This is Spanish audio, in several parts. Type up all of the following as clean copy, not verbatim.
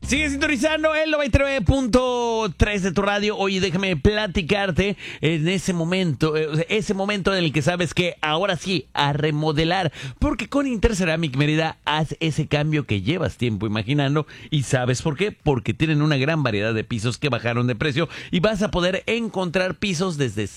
Sigue sintonizando el 99.3 de tu radio. Oye, déjame platicarte en ese momento en el que sabes que ahora sí, a remodelar. Porque con Interceramic Mérida haz ese cambio que llevas tiempo imaginando. ¿Y sabes por qué? Porque tienen una gran variedad de pisos que bajaron de precio y vas a poder encontrar pisos desde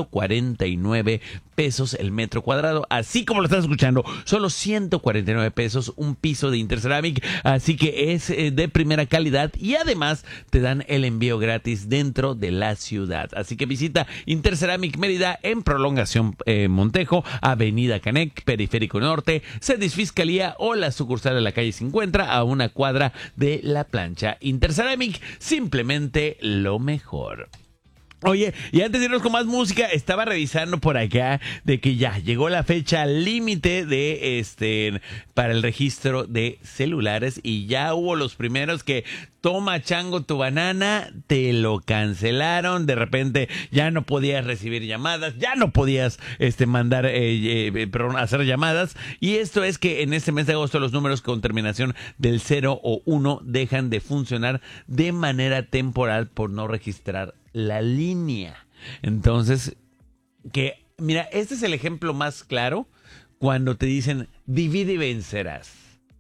149 pesos el metro cuadrado. Así como lo estás escuchando, solo 149 pesos un piso de Interceramic. Así que es de primera calidad y además te dan el envío gratis dentro de la ciudad. Así que visita Interceramic Mérida en Prolongación Montejo, Avenida Canec, Periférico Norte, Cedis Fiscalía o la sucursal de la calle 50 a una cuadra de La Plancha. Interceramic, simplemente lo mejor. Oye, y antes de irnos con más música, estaba revisando por acá de que ya llegó la fecha límite de para el registro de celulares y ya hubo los primeros que toma chango tu banana, te lo cancelaron, de repente ya no podías recibir llamadas, ya no podías hacer llamadas, y esto es que en este mes de agosto los números con terminación del 0 o 1 dejan de funcionar de manera temporal por no registrar la línea. Entonces, mira, este es el ejemplo más claro cuando te dicen divide y vencerás.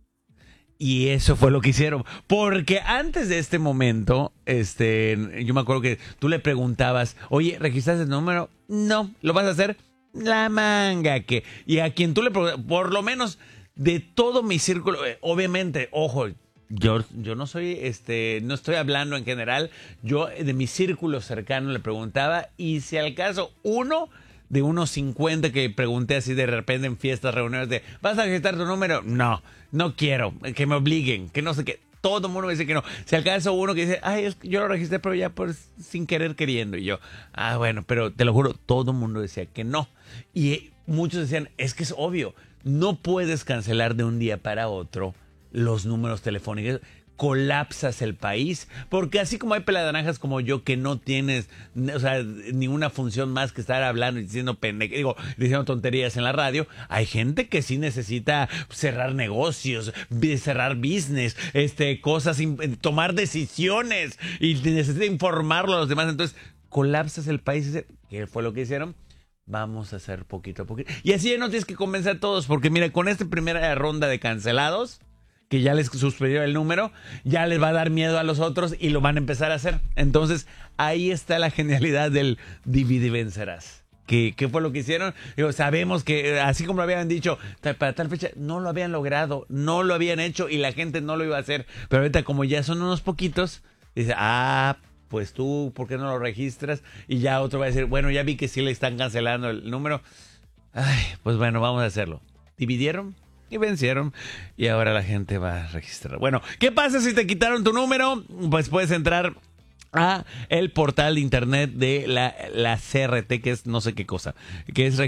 Y eso fue lo que hicieron. Porque antes de este momento, yo me acuerdo que tú le preguntabas, oye, ¿registraste el número? No, ¿lo vas a hacer? La manga que. Y a quien tú le preguntas, por lo menos de todo mi círculo, obviamente, ojo, yo no soy, no estoy hablando en general, yo de mi círculo cercano le preguntaba, y si al caso uno de unos 50 que pregunté así de repente en fiestas, reuniones de, ¿vas a registrar tu número? No quiero, que me obliguen, que no sé qué. Todo el mundo me dice que no. Si al caso uno que dice, ay, yo lo registré, pero ya pues sin querer queriendo. Y yo, bueno, pero te lo juro, todo el mundo decía que no. Y muchos decían, es que es obvio, no puedes cancelar de un día para otro los números telefónicos, colapsas el país, porque así como hay peladaranjas como yo que no tienes, o sea, ninguna función más que estar hablando y diciendo diciendo tonterías en la radio, hay gente que sí necesita cerrar negocios, cerrar business, cosas, tomar decisiones y necesita informarlo a los demás. Entonces colapsas el país. ¿Qué fue lo que hicieron? Vamos a hacer poquito a poquito. Y así ya no tienes que convencer a todos, porque mira, con esta primera ronda de cancelados, que ya les suspendió el número, ya les va a dar miedo a los otros y lo van a empezar a hacer. Entonces, ahí está la genialidad del divide y vencerás. ¿Qué fue lo que hicieron? Sabemos que, así como lo habían dicho, para tal fecha, no lo habían logrado, no lo habían hecho y la gente no lo iba a hacer. Pero ahorita, como ya son unos poquitos, dice, pues tú, ¿por qué no lo registras? Y ya otro va a decir, bueno, ya vi que sí le están cancelando el número. Pues bueno, vamos a hacerlo. ¿Dividieron? Y vencieron, y ahora la gente va a registrar. Bueno, ¿qué pasa si te quitaron tu número? Pues puedes entrar a el portal de internet de la CRT, que es no sé qué cosa, que es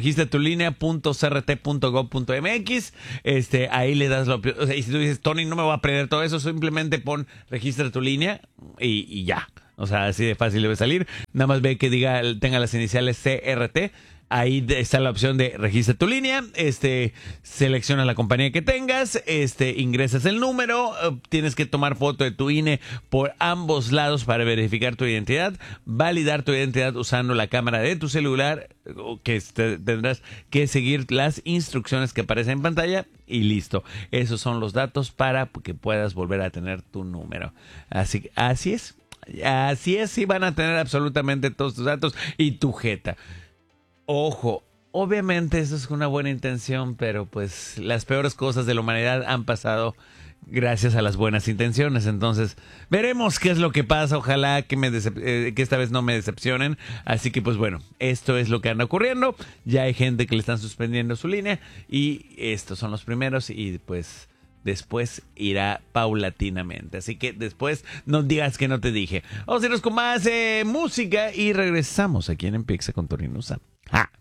registratulinea.crt.gov.mx. Ahí le das la opción. O sea, y si tú dices, Tony, no me voy a aprender todo eso, simplemente pon registra tu línea y ya. O sea, así de fácil debe salir. Nada más ve que tenga las iniciales CRT. Ahí está la opción de registra tu línea, selecciona la compañía que tengas, ingresas el número, tienes que tomar foto de tu INE por ambos lados para verificar tu identidad, validar tu identidad usando la cámara de tu celular, que tendrás que seguir las instrucciones que aparecen en pantalla y listo. Esos son los datos para que puedas volver a tener tu número. Así es, sí van a tener absolutamente todos tus datos y tu jeta. Ojo, obviamente eso es una buena intención, pero pues las peores cosas de la humanidad han pasado gracias a las buenas intenciones. Entonces, veremos qué es lo que pasa. Ojalá que esta vez no me decepcionen. Así que pues bueno, esto es lo que anda ocurriendo. Ya hay gente que le están suspendiendo su línea y estos son los primeros y pues después irá paulatinamente. Así que después no digas que no te dije. Vamos a irnos con más música y regresamos aquí en Empieza con Tony Nusa. ¡Ja!